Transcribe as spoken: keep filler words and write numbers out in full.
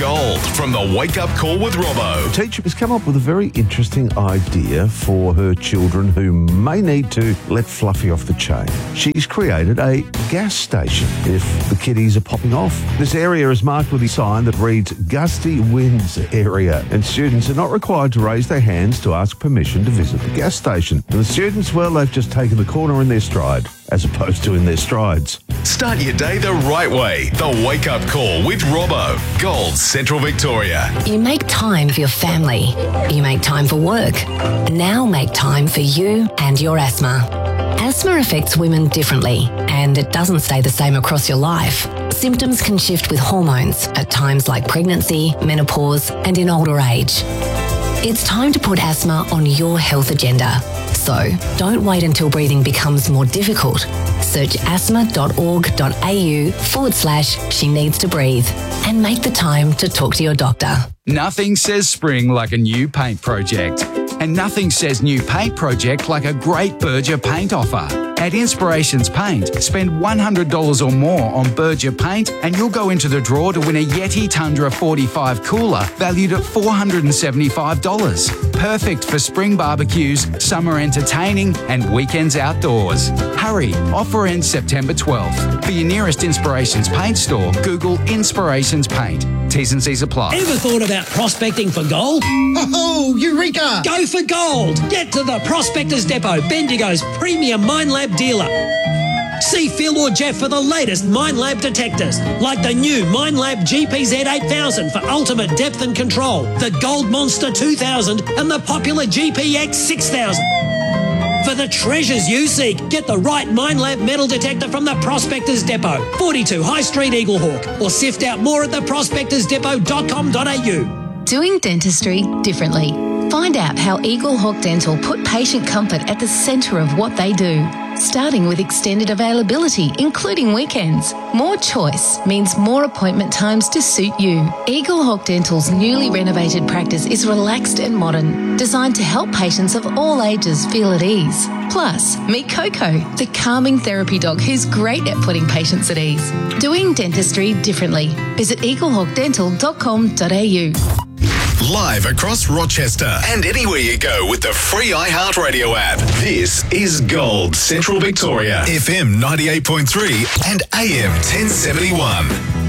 Gold from the Wake Up Call with Robbo. A teacher has come up with a very interesting idea for her children who may need to let Fluffy off the chain. She's created a gas station if the kiddies are popping off. This area is marked with a sign that reads Gusty Winds Area, and students are not required to raise their hands to ask permission to visit the gas station. And the students, well, they've just taken the corner in their stride, as opposed to in their strides. Start your day the right way. The Wake Up Call with Robbo. Gold, Central Victoria. You make time for your family. You make time for work. Now make time for you and your asthma. Asthma affects women differently, and it doesn't stay the same across your life. Symptoms can shift with hormones at times like pregnancy, menopause, and in older age. It's time to put asthma on your health agenda. So don't wait until breathing becomes more difficult. Search asthma.org.au forward slash she needs to breathe and make the time to talk to your doctor. Nothing says spring like a new paint project. And nothing says new paint project like a great Berger paint offer. At Inspirations Paint, spend one hundred dollars or more on Berger paint and you'll go into the draw to win a Yeti Tundra forty-five cooler valued at four hundred seventy-five dollars. Perfect for spring barbecues, summer entertaining and weekends outdoors. Hurry, offer ends September twelfth. For your nearest Inspirations Paint store, Google Inspirations Paint. T's and C's apply. Ever thought about prospecting for gold? Oh, Eureka! Go for gold! Get to the Prospectors Depot, Bendigo's premium Minelab dealer. See Phil or Jeff for the latest Minelab detectors, like the new Minelab G P Z eight thousand for ultimate depth and control, the Gold Monster two thousand and the popular G P X six thousand. For the treasures you seek, get the right Minelab metal detector from the Prospectors Depot, forty-two High Street, Eaglehawk, or sift out more at the prospectors depot dot com dot a u. Doing dentistry differently. Find out how Eaglehawk Dental put patient comfort at the centre of what they do. Starting with extended availability, including weekends. More choice means more appointment times to suit you. Eaglehawk Dental's newly renovated practice is relaxed and modern, designed to help patients of all ages feel at ease. Plus, meet Coco, the calming therapy dog who's great at putting patients at ease. Doing dentistry differently. Visit eaglehawk dental dot com dot a u. Live across Rochester and anywhere you go with the free iHeartRadio app. This is Gold, Central Victoria. F M ninety-eight point three and A M ten seventy-one.